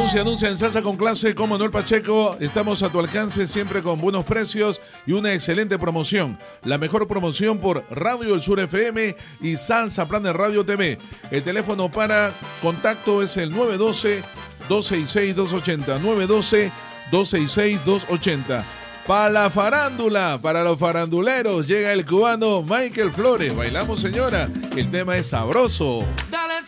Anuncia en Salsa con Clase con Manuel Pacheco. Estamos a tu alcance siempre con buenos precios y una excelente promoción. La mejor promoción por Radio El Sur FM y Salsa Planet Radio TV. El teléfono para contacto es el 912-266-280. 912-266-280. Para la farándula, para los faranduleros, llega el cubano Michael Flores. Bailamos, señora. El tema es sabroso.